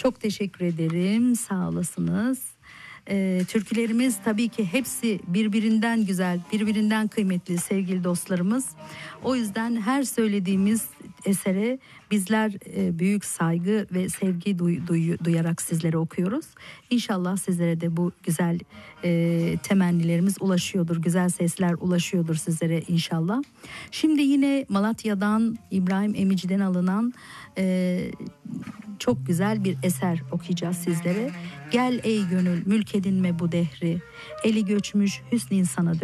Çok teşekkür ederim. Sağ olasınız. Türkülerimiz tabii ki hepsi birbirinden güzel, birbirinden kıymetli sevgili dostlarımız. O yüzden her söylediğimiz esere bizler büyük saygı ve sevgi duyarak sizlere okuyoruz. İnşallah sizlere de bu güzel temennilerimiz ulaşıyordur, güzel sesler ulaşıyordur sizlere inşallah. Şimdi yine Malatya'dan İbrahim Emici'den alınan çok güzel bir eser okuyacağız sizlere. Gel ey gönül mülk edinme bu dehri, eli göçmüş hüsn insana dön.